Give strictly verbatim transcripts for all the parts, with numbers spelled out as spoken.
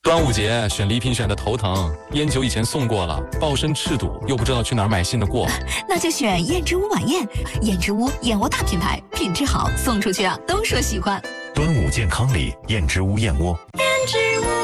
端午节选礼品选的头疼，烟酒以前送过了，抱身赤赌，又不知道去哪儿买信得过。 那就选燕之屋晚宴，燕之屋燕窝大品牌，品质好，送出去啊都说喜欢。 端午健康礼，燕之屋燕窝。 燕之屋。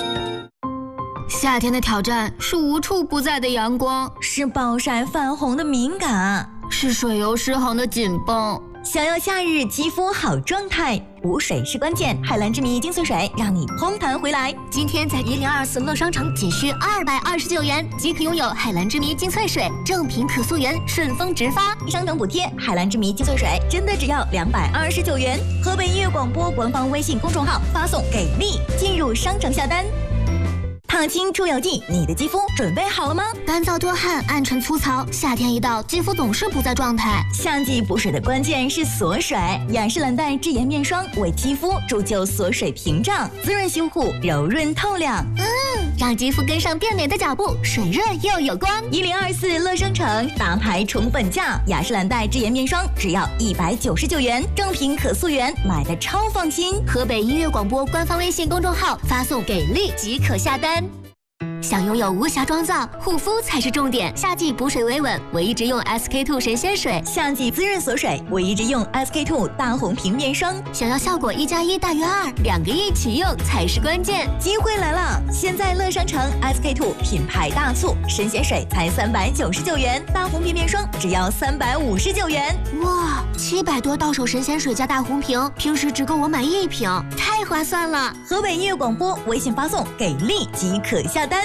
夏天的挑战是无处不在的阳光， 是暴晒泛红的敏感， 是水油失衡的紧绷。 想要夏日肌肤好状态，补水是关键。海蓝之谜精粹水让你嘭弹回来。 今天在一零二四乐商城仅需二百二十九元即可拥有海蓝之谜精粹水，正品可溯源，顺丰直发， 商城补贴。海蓝之谜精粹水真的只要两百二十九元。河北音乐广播官方微信公众号发送给力，进入商城下单。烫青出油剂，你的肌肤准备好了吗？ 干燥多汗、暗沉粗糙，夏天一到，肌肤总是不在状态。 夏季补水的关键是锁水，雅诗兰黛智妍面霜为肌肤铸就锁水屏障，滋润修护，柔润透亮。 嗯，让肌肤跟上变美的脚步，水润又有光。 一零二四乐商城大牌宠粉价，雅诗兰黛智妍面霜只要一百九十九元，正品可溯源，买的超放心。 河北音乐广播官方微信公众号发送给力即可下单。想拥有无瑕妆造，护肤才是重点。夏季补水维稳，我一直用 S K two 神仙水； 夏季滋润锁水，我一直用 S K two 大红瓶面霜。 想要效果一加一大于二，两个一起用才是关键。 机会来了！现在乐商城 S K two 品牌大促，神仙水才三百九十九元，大红瓶面霜只要三百五十九元。 哇，七百多到手神仙水加大红瓶，平时只够我买一瓶，太划算了！ 河北音乐广播微信发送给力即可下单。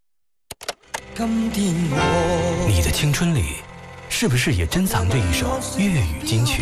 你的青春里，是不是也珍藏着一首粤语金曲？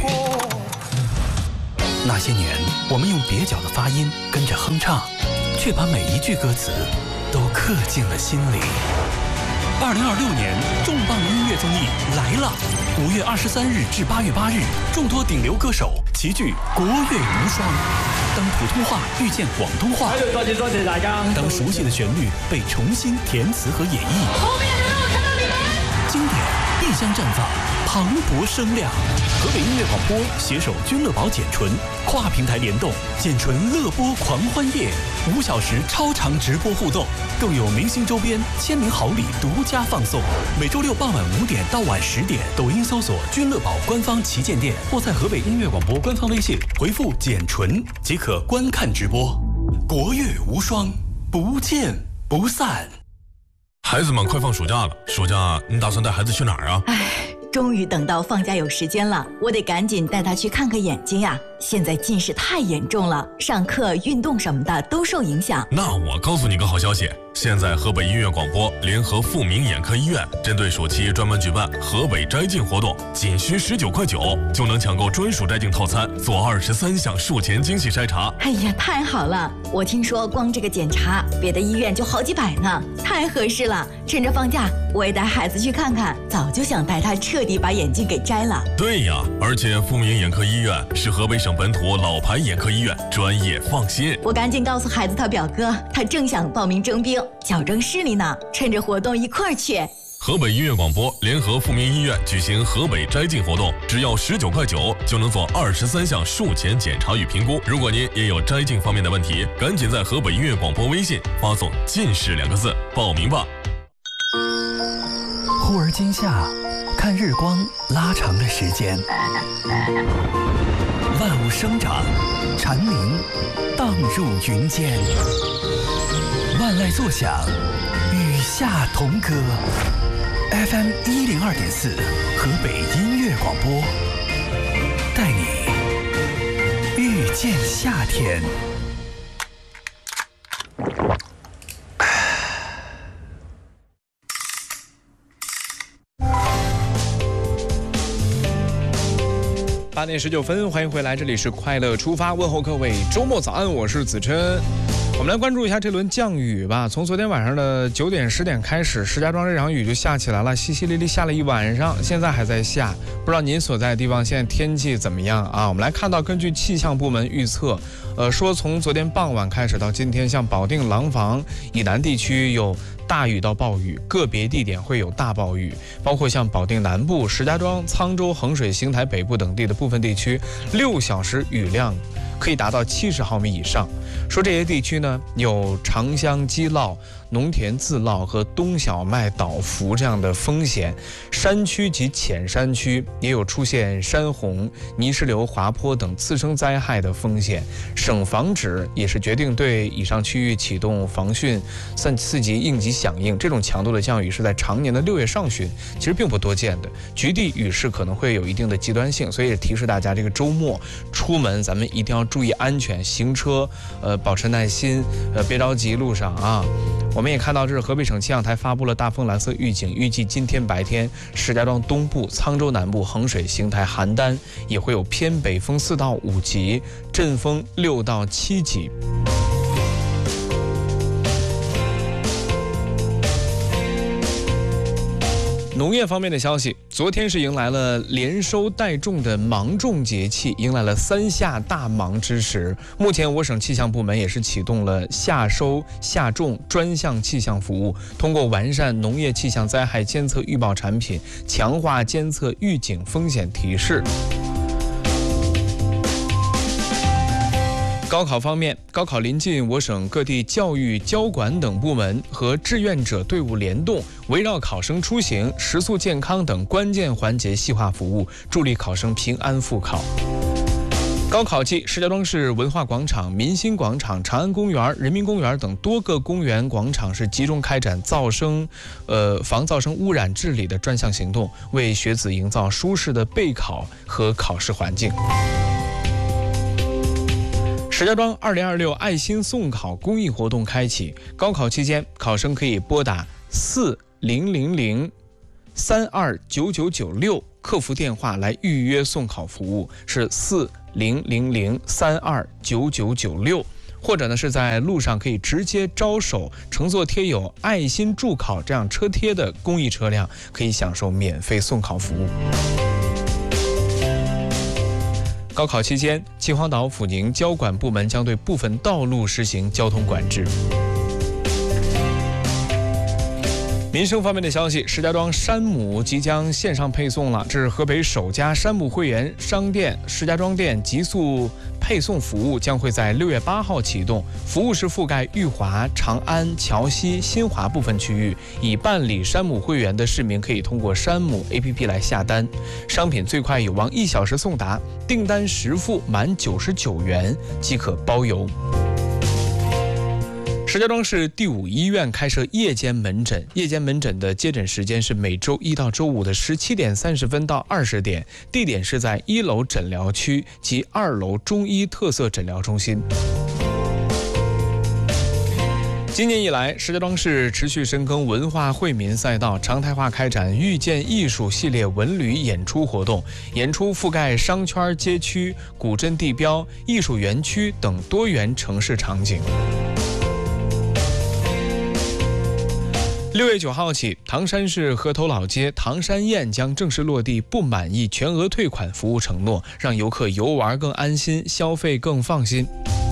那些年，我们用蹩脚的发音跟着哼唱，却把每一句歌词都刻进了心里。二零二六年重磅音乐综艺来了！五月二十三日至八月八日，众多顶流歌手齐聚国乐无双。当普通话遇见广东话， 多謝多謝大家。 当熟悉的旋律被重新填词和演绎， 后面让我看到你们。 经典必将绽放，磅礴声量。河北音乐广播携手君乐宝简纯，跨平台联动，简纯乐播狂欢夜，五小时超长直播互动，更有明星周边、签名好礼独家放送。每周六傍晚五点到晚十点，抖音搜索君乐宝官方旗舰店，或在河北音乐广播官方微信回复简纯即可观看直播。国乐无双，不见不散。 孩子们快放暑假了，暑假你打算带孩子去哪儿啊？ 唉，终于等到放假有时间了，我得赶紧带他去看看眼睛呀。现在近视太严重了，上课、运动什么的都受影响。 那我告诉你个好消息，现在河北音乐广播联合富民眼科医院，针对暑期专门举办河北摘镜活动，仅需十九块九就能抢购专属摘镜套餐，做二十三项术前精细筛查。 哎呀，太好了！我听说光这个检查，别的医院就好几百呢，太合适了。趁着放假，我也带孩子去看看，早就想带他彻底把眼镜给摘了。 对呀，而且富民眼科医院是河北省本土老牌眼科医院，专业放心。 我赶紧告诉孩子他表哥，他正想报名征兵，矫正视力呢，趁着活动一块儿去。 河北音乐广播联合富民医院举行河北摘镜活动，只要十九块九就能做二十三项术前检查与评估。如果您也有摘镜方面的问题，赶紧在河北音乐广播微信发送近视两个字报名吧。 忽而今夏，看日光拉长了时间，万物生长，蝉鸣荡入云间，万籁作响，与夏同歌。F M 一零二点四，河北音乐广播，带你遇见夏天。 八点十九分，欢迎回来，这里是快乐出发，问候各位周末早安，我是子琛。我们来关注一下这轮降雨吧。从昨天晚上的九点十点开始，石家庄这场雨就下起来了，淅淅沥沥下了一晚上，现在还在下。不知道您所在的地方现在天气怎么样啊？我们来看到，根据气象部门预测，呃，说从昨天傍晚开始到今天，像保定、廊坊以南地区有大雨到暴雨，个别地点会有大暴雨，包括像保定南部、石家庄、沧州、衡水、邢台北部等地的部分地区，六小时雨量可以达到七十毫米以上。 说这些地区呢有长乡积涝、农田自涝和冬小麦倒伏这样的风险，山区及浅山区也有出现山洪、泥石流滑坡等次生灾害的风险。省防指也是决定对以上区域启动防汛三四级应急响应。这种强度的降雨是在常年的六月上旬，其实并不多见的，局地雨势可能会有一定的极端性，所以也提示大家这个周末出门咱们一定要注意安全，行车呃保持耐心，呃别着急路上啊。我们也看到，这是河北省气象台发布了大风蓝色预警，预计今天白天石家庄东部、沧州南部、衡水、邢台、邯郸也会有偏北风四到五级，阵风六到七级。农业方面的消息，昨天是迎来了连收带种的芒种节气，迎来了三夏大芒之时。目前我省气象部门也是启动了夏收夏种专项气象服务，通过完善农业气象灾害监测预报产品，强化监测预警风险提示。高考方面，高考临近，我省各地教育、交管等部门和志愿者队伍联动，围绕考生出行、食宿健康等关键环节细化服务，助力考生平安复考。高考季，石家庄市文化广场、民心广场、长安公园、人民公园等多个公园广场是集中开展噪声、呃防噪声污染治理的专项行动，为学子营造舒适的备考和考试环境。石家庄二零二六爱心送考公益活动开启，高考期间，考生可以拨打四零零零三二九九九六客服电话来预约送考服务，是四零零零三二九九九六，或者呢是在路上可以直接招手，乘坐贴有爱心助考这样车贴的公益车辆，可以享受免费送考服务。高考期间，秦皇岛抚宁交管部门将对部分道路实行交通管制。民生方面的消息，石家庄山姆即将线上配送了，这是河北首家山姆会员商店石家庄店极速配送服务将会在六月八号启动，服务是覆盖裕华、长安、桥西、新华部分区域。已办理山姆会员的市民可以通过山姆 A P P 来下单，商品最快有望一小时送达，订单实付满九十九元即可包邮。石家庄市第五医院开设夜间门诊，夜间门诊的接诊时间是每周一到周五的十七点三十分到二十点，地点是在一楼诊疗区及二楼中医特色诊疗中心。今年以来，石家庄市持续深耕文化惠民赛道，常态化开展遇见艺术系列文旅演出活动，演出覆盖商圈、街区、古镇地标、艺术园区等多元城市场景。六月九号起，唐山市河头老街唐山宴将正式落地不满意全额退款服务承诺，让游客游玩更安心，消费更放心。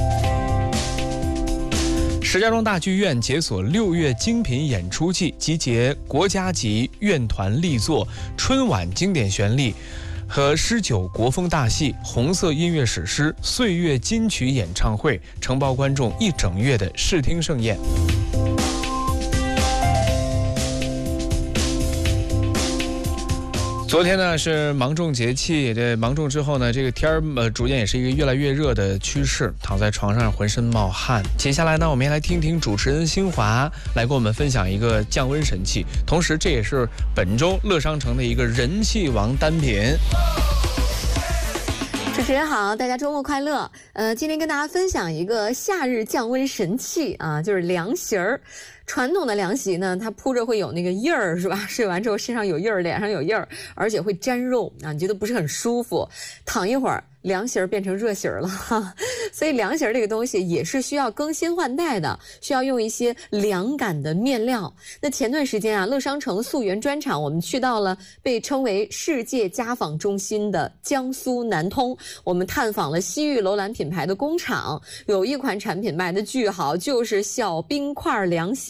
石家庄大剧院解锁六月精品演出季，集结国家级院团力作、春晚经典旋律和诗酒国风大戏、红色音乐史诗、岁月金曲演唱会，承包观众一整月的视听盛宴。昨天呢是芒种节气，这芒种之后呢，这个天儿呃逐渐也是一个越来越热的趋势，躺在床上浑身冒汗。接下来呢，我们也来听听主持人新华来跟我们分享一个降温神器，同时这也是本周乐商城的一个人气王单品。 主持人好，大家周末快乐。呃，今天跟大家分享一个夏日降温神器啊，就是凉席儿。传统的凉席呢，它铺着会有那个印儿，是吧？睡完之后身上有印儿，脸上有印儿，而且会沾肉啊，你觉得不是很舒服。躺一会儿，凉席儿变成热席儿了哈。所以凉席儿这个东西也是需要更新换代的，需要用一些凉感的面料。那前段时间啊，乐商城溯源专场，我们去到了被称为世界家纺中心的江苏南通，我们探访了西域楼兰品牌的工厂，有一款产品卖的巨好，就是小冰块凉席。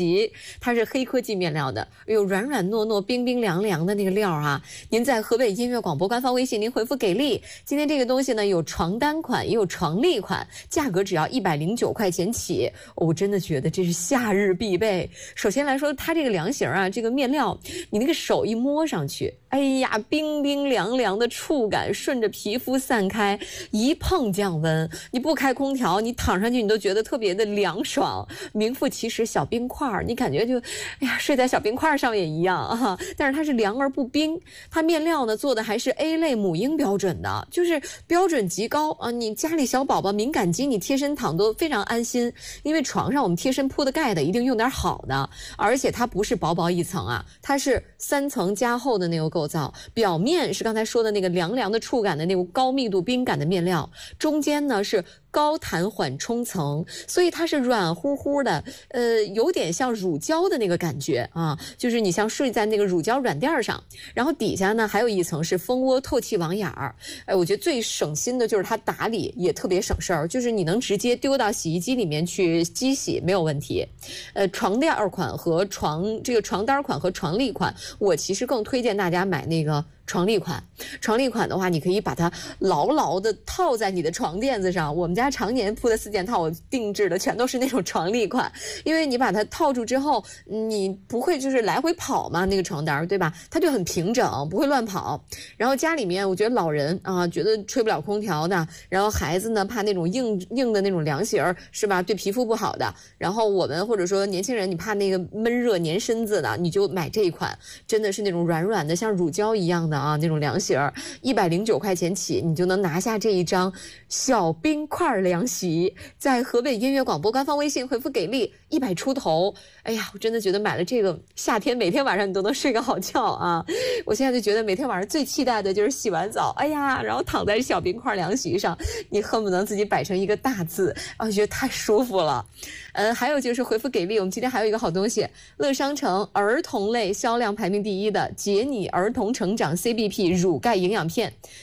席，它是黑科技面料的，有软软糯糯、冰冰凉凉的那个料啊。您在河北音乐广播官方微信，您回复给力，今天这个东西呢有床单款，也有床笠款，价格只要一百零九块钱起。我真的觉得这是夏日必备。首先来说，它这个凉席啊，这个面料，你那个手一摸上去，哎呀，冰冰凉凉的触感顺着皮肤散开，一碰降温。你不开空调，你躺上去你都觉得特别的凉爽，名副其实小冰块，你感觉就，哎呀，睡在小冰块上也一样啊。但是它是凉而不冰，它面料呢做的还是 A 类母婴标准的，就是标准极高啊。你家里小宝宝敏感肌，你贴身躺都非常安心，因为床上我们贴身铺的盖的一定用点好的，而且它不是薄薄一层啊，它是三层加厚的那个构造，表面是刚才说的那个凉凉的触感的那种高密度冰感的面料，中间呢是高弹缓冲层，所以它是软乎乎的，呃，有点像乳胶的那个感觉啊，就是你像睡在那个乳胶软垫上，然后底下呢还有一层是蜂窝透气网眼儿。哎，我觉得最省心的就是它打理也特别省事儿，就是你能直接丢到洗衣机里面去机洗没有问题。呃，床垫款和床这个床单款和床笠款，我其实更推荐大家买那个床笠款。床笠款的话，你可以把它牢牢的套在你的床垫子上。我们家常年铺的四件套，我定制的全都是那种床笠款，因为你把它套住之后，你不会就是来回跑嘛，那个床单对吧？它就很平整，不会乱跑。然后家里面，我觉得老人啊，觉得吹不了空调的，然后孩子呢怕那种硬硬的那种凉席儿是吧，对皮肤不好的。然后我们或者说年轻人，你怕那个闷热粘身子的，你就买这一款，真的是那种软软的，像乳胶一样的啊，那种凉席儿，一百零九块钱起，你就能拿下这一张小冰块凉席。在河北音乐广播官方微信回复给力，一百出头。哎呀，我真的觉得买了这个，夏天每天晚上你都能睡个好觉啊！我现在就觉得每天晚上最期待的就是洗完澡，哎呀，然后躺在小冰块凉席上，你恨不能自己摆成一个大字，啊，我觉得太舒服了。嗯，还有就是回复给力，我们今天还有一个好东西，乐商城儿童类销量排名第一的杰尼儿童成长 C B P 乳钙营养片。